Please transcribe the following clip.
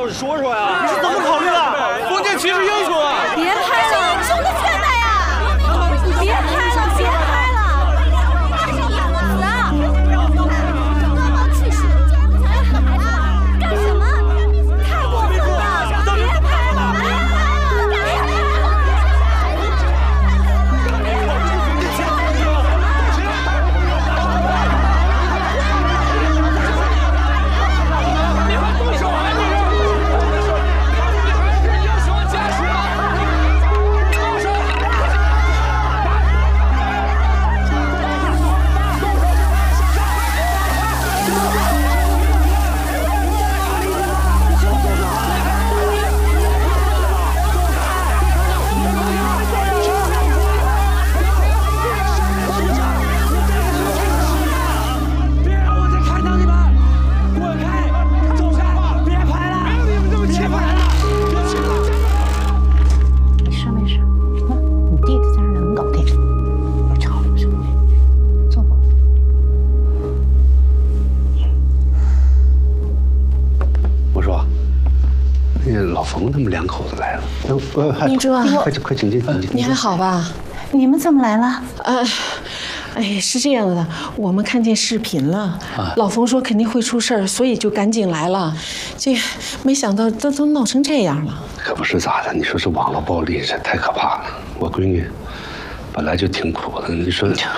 你说说呀！你是怎么考虑的？封建骑士英雄啊！ 别拍了，英雄的缺代呀！别拍了，别拍了！死啊！多毛去世，竟然不想要孩子了，干什么？太过分了！别拍了！ 老冯他们两口子来了。 明珠啊， 快请进，请进。 你还好吧？ 你们怎么来了？ 哎，是这样的，我们看见视频了，老冯说肯定会出事儿，所以就赶紧来了。这没想到都闹成这样了。 可不是咋的？你说这网络暴力这太可怕了。我闺女本来就挺苦的，你说。